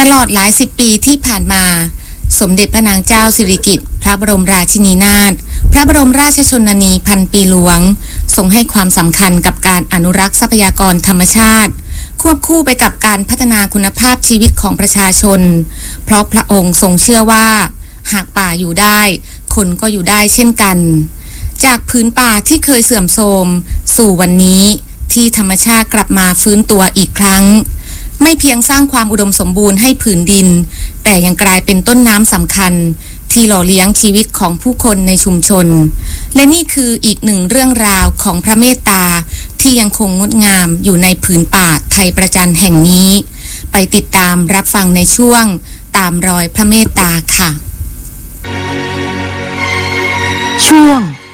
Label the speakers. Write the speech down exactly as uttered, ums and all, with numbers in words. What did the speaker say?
Speaker 1: ลอดหลายสิบปีที่ผ่านมาสมเด็จพระนางเจ้าสิริกิติ์พระบรมราชินีนาถพระบรมราชชนนีพันปีหลวงทรงให้ความสำคัญกับการอนุรักษ์ทรัพยากรธรรมชาติควบคู่ไปกับการพัฒนาคุณภาพชีวิตของประชาชนเพราะพระองค์ทรงเชื่อว่าหากป่าอยู่ได้คนก็อยู่ได้เช่นกันจากพื้นป่าที่เคยเสื่อมโทรมสู่วันนี้ที่ธรรมชาติกลับมาฟื้นตัวอีกครั้งไม่เพียงสร้างความอุดมสมบูรณ์ให้ผืนดินแต่ยังกลายเป็นต้นน้ำสำคัญที่หล่อเลี้ยงชีวิตของผู้คนในชุมชนและนี่คืออีกหนึ่งเรื่องราวของพระเมตตาที่ยังคงงดงามอยู่ในผืนป่าไทยประจันแห่งนี้ไปติดตามรับฟังในช่วงตามรอยพระเมตตาค่ะ
Speaker 2: ช่วง